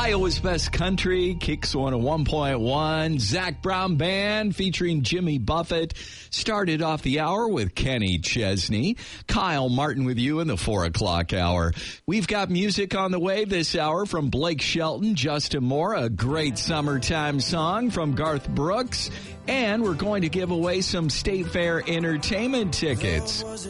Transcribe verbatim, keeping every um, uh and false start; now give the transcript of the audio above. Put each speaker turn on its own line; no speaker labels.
Iowa's Best Country, Kicks one oh one point one. Zac Brown Band featuring Jimmy Buffett started off the hour with Kenny Chesney. Kyle Martin with you in the four o'clock hour. We've got music on the way this hour from Blake Shelton, Justin Moore, a great summertime song from Garth Brooks, and we're going to give away some State Fair entertainment tickets.